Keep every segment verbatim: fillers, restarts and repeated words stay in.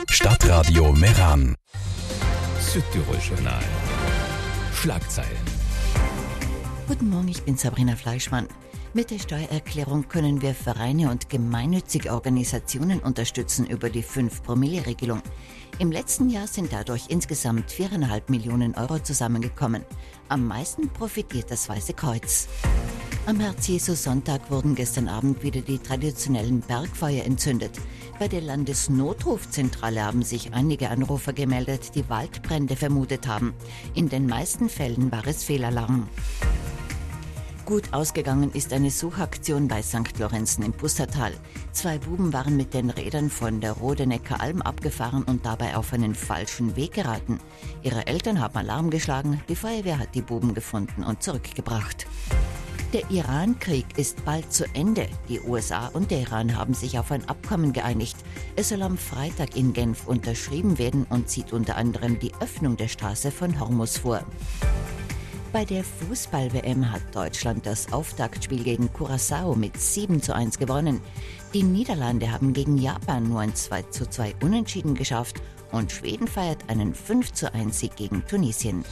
Stadtradio Meran. Südtirol-Journal. Schlagzeilen. Guten Morgen, ich bin Sabrina Fleischmann. Mit der Steuererklärung können wir Vereine und gemeinnützige Organisationen unterstützen über die fünf-Promille-Regelung. Im letzten Jahr sind dadurch insgesamt viereinhalb Millionen Euro zusammengekommen. Am meisten profitiert das Weiße Kreuz. Am Herz-Jesu-Sonntag wurden gestern Abend wieder die traditionellen Bergfeuer entzündet. Bei der Landesnotrufzentrale haben sich einige Anrufer gemeldet, die Waldbrände vermutet haben. In den meisten Fällen war es Fehlalarm. Gut ausgegangen ist eine Suchaktion bei Sankt Lorenzen im Pustertal. Zwei Buben waren mit den Rädern von der Rodenecker Alm abgefahren und dabei auf einen falschen Weg geraten. Ihre Eltern haben Alarm geschlagen, die Feuerwehr hat die Buben gefunden und zurückgebracht. Der Iran-Krieg ist bald zu Ende. Die U S A und der Iran haben sich auf ein Abkommen geeinigt. Es soll am Freitag in Genf unterschrieben werden und sieht unter anderem die Öffnung der Straße von Hormuz vor. Bei der Fußball-W M hat Deutschland das Auftaktspiel gegen Curaçao mit sieben zu eins gewonnen. Die Niederlande haben gegen Japan nur ein zwei zu zwei Unentschieden geschafft und Schweden feiert einen fünf zu eins Sieg gegen Tunesien.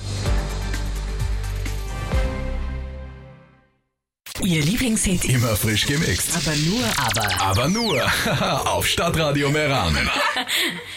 Ihr Lieblingshit. Immer frisch gemixt. Aber nur, aber... Aber nur auf Stadtradio Meran.